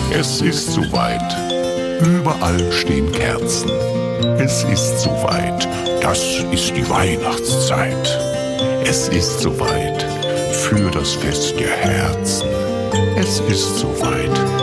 Es ist soweit. Überall stehen Kerzen. Es ist soweit. Das ist die Weihnachtszeit. Es ist soweit für das Fest der Herzen. Es ist soweit.